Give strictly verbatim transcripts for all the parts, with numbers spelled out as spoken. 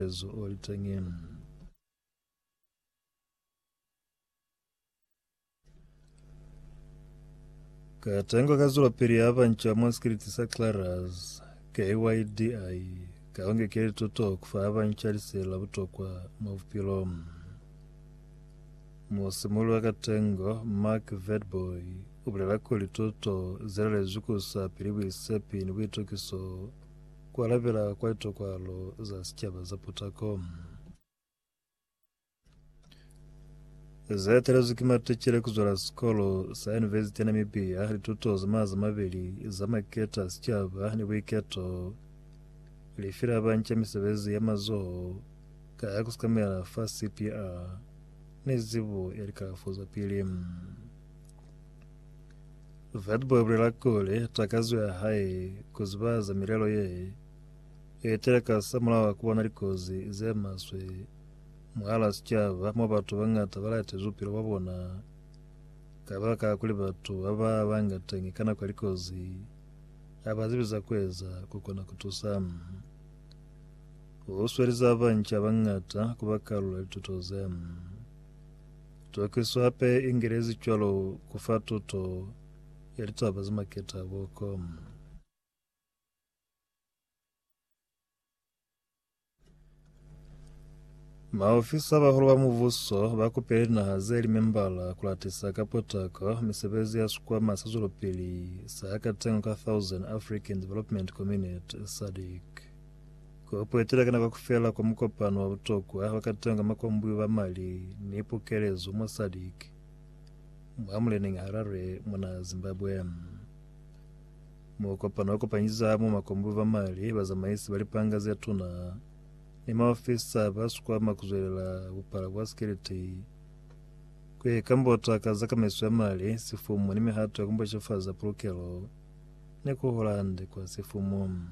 ezo olitengem. Katengo kazulo pili hapa ncha mwaskiriti sa Claras K Y D I kaonge keri toto kufa hapa ncha lisela butokwa mavupilo. Musimulu wa Katengo Mark Vedboy ubulela kuli toto zerele zukusa pilibu isepi nubito kiso kwa labela kwa ito kwa lo za sikiaba za putako. Zaitele zukimate chile kuzola skolo sa university na mipia lituto zamaza mabeli za maketa sikiaba ni wiketo lifira bancha misebezi ya mazo kaya kusikamela fa C P R nizibu yalikafuza pili. Vedboy ubulela kuli takazu ya hai kuzibaza mirelo ye yeteleka samula wakubona likozi ze maswe mwala sikiaba mo batu bangata balate zupilo babona kabaka kuli batu aba bangatengikana kwa likozi abazibiza kweza kukona kutusamu usweriza abancha bangata kubakalula litutozemu tokiswape ingerezi chwalo kufatuto yalitaba zimaketa boko. Maofisa bahulu ba muvuso bakupeli na hazeli membala kulatisa kapotako misebezi ya sukwa masazulo pili sa Katengo ka thousand African Development Community S A D C. Kupoetela kana kufela kwa mkopano wa utokwa wakatenga makombu wa mali nipo kelezo mwa S A D C. Mwamule Harare mwana Zimbabwe. Mkopano wakupanyiza mu makombu wa mali baza maisi walipanga zetuna ni maofisa basukwa makuzolela upala wa security kwe kambota kaza kamesu ya mali sifumu nime hatu ya kumbo chofaza prokelo neko Holande kwa sifumu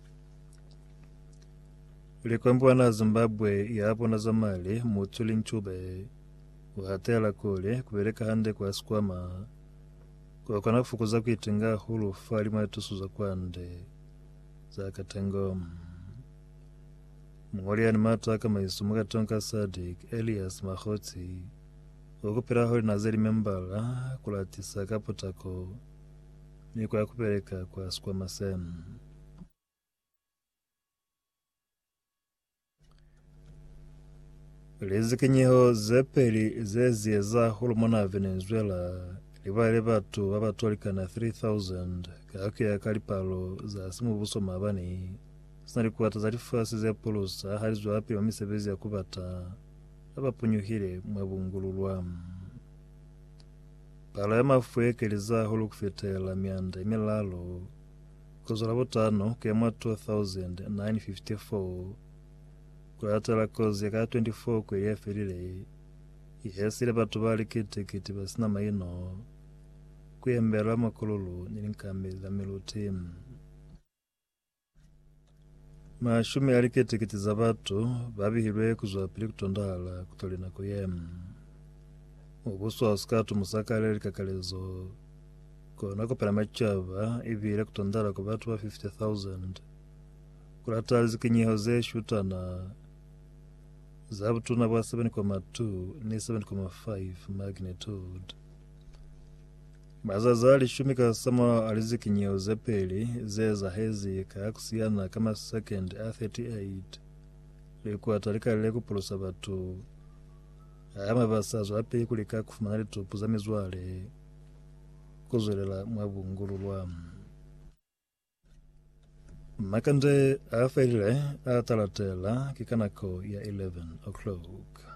ulikwambuwa na Zimbabwe ya hapo na zamali mutuli nchube uhatela kule kubeleka hande kwa skwama kwa kana kufukuza kuitinga hulu fali maetusu za kwande za Katengo. Mwaliani mata kama isumuka tonka S A D C Elias Mahoti ukupira holi na zeli membala kulatisa kapotako ni kwa kupeleka kwa sukwa masemu. Lizikinyeho zepeli zezie za hulumona Venezuela libale batu wabatolika na three thousand kaaki ya kalipalo za simu buso mabani sinari kuwata zari fasi ze pulusa harizo hapi wa misebezi ya kubata abapunyuhire mwabungululwa. Pala ya mafueke liza hulu kufitela mianda imilalo kuzola butano kema two thousand nine hundred fifty-four kwa atala kozi ya ka twenty-four kwa ya filile yesile batu bali kiti kiti basina maino kuyembela makululu nilinkambi za miluti. Mashumi aliketi kiti za batu babihirwe kuzwa pili kutondala kutolina kuyemu. Ubusu wa uskatu musakale likakalezo kona kupela machava ivile kutondala kwa batu wa fifty thousand kulata zikinyeho ze shutana zabutuna wa seven point two ni seven point five magnitude. Mazazali shumika sama alizikinyeho ze peli ze za hezi kakusiana kama second R thirty-eight likuwa talika lileku pulusa batu ayama basazo api kulika kufumanali tupu za mizwale kuzolela mwabungululwa. Makande afaile atalatela kikanako ya eleven o'clock.